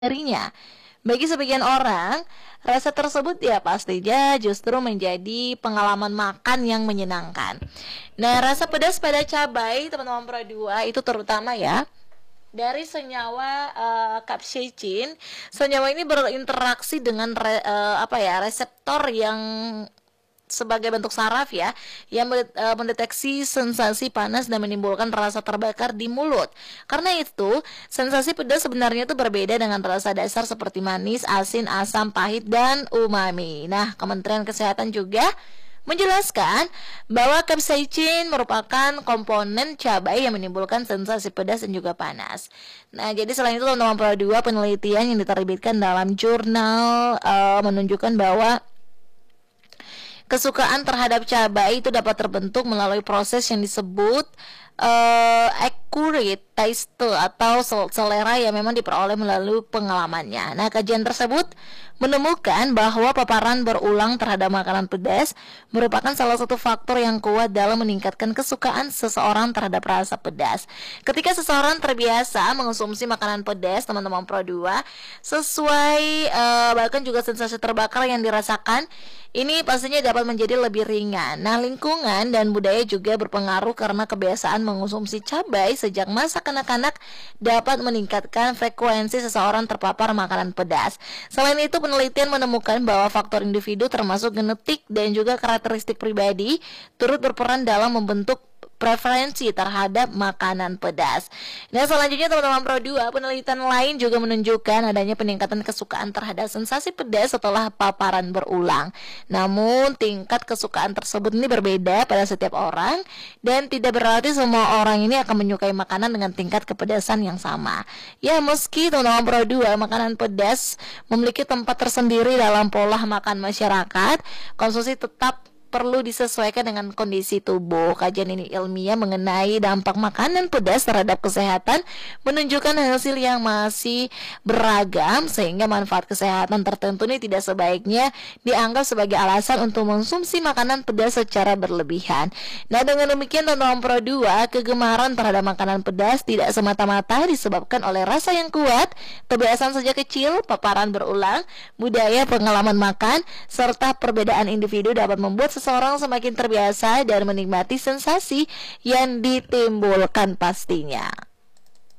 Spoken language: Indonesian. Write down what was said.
darinya. Bagi sebagian orang, rasa tersebut ya pastinya justru menjadi pengalaman makan yang menyenangkan. Nah, rasa pedas pada cabai, teman-teman Pro 2 itu terutama ya dari senyawa capsaicin. Senyawa ini berinteraksi dengan reseptor yang sebagai bentuk saraf ya, yang mendeteksi sensasi panas dan menimbulkan rasa terbakar di mulut. Karena itu, sensasi pedas sebenarnya itu berbeda dengan rasa dasar seperti manis, asin, asam, pahit, dan umami. Nah, Kementerian Kesehatan juga menjelaskan bahwa capsaicin merupakan komponen cabai yang menimbulkan sensasi pedas dan juga panas. Nah, jadi selain itu teman-teman Pro 2, penelitian yang diterbitkan dalam jurnal menunjukkan bahwa kesukaan terhadap cabai itu dapat terbentuk melalui proses yang disebut accurate taste atau selera yang memang diperoleh melalui pengalamannya. Nah, kajian tersebut menemukan bahwa paparan berulang terhadap makanan pedas merupakan salah satu faktor yang kuat dalam meningkatkan kesukaan seseorang terhadap rasa pedas. Ketika seseorang terbiasa mengonsumsi makanan pedas, teman-teman Pro 2, sesuai bahkan juga sensasi terbakar yang dirasakan ini pastinya dapat menjadi lebih ringan. Nah, lingkungan dan budaya juga berpengaruh karena kebiasaan mengonsumsi cabai sejak masa kanak-kanak dapat meningkatkan frekuensi seseorang terpapar makanan pedas. Selain itu, penelitian menemukan bahwa faktor individu termasuk genetik dan juga karakteristik pribadi turut berperan dalam membentuk preferensi terhadap makanan pedas. Nah, selanjutnya teman-teman Pro 2, penelitian lain juga menunjukkan adanya peningkatan kesukaan terhadap sensasi pedas setelah paparan berulang. Namun, tingkat kesukaan tersebut ini berbeda pada setiap orang dan tidak berarti semua orang ini akan menyukai makanan dengan tingkat kepedasan yang sama. Ya, meski teman-teman Pro 2, makanan pedas memiliki tempat tersendiri dalam pola makan masyarakat, konsumsi tetap perlu disesuaikan dengan kondisi tubuh. Kajian ini ilmiah mengenai dampak makanan pedas terhadap kesehatan menunjukkan hasil yang masih beragam, sehingga manfaat kesehatan tertentu ini tidak sebaiknya dianggap sebagai alasan untuk mengonsumsi makanan pedas secara berlebihan. Nah, dengan demikian teman-teman Pro 2, kegemaran terhadap makanan pedas tidak semata-mata disebabkan oleh rasa yang kuat, kebiasaan sejak kecil, paparan berulang, budaya, pengalaman makan, serta perbedaan individu dapat membuat seseorang semakin terbiasa dan menikmati sensasi yang ditimbulkan pastinya.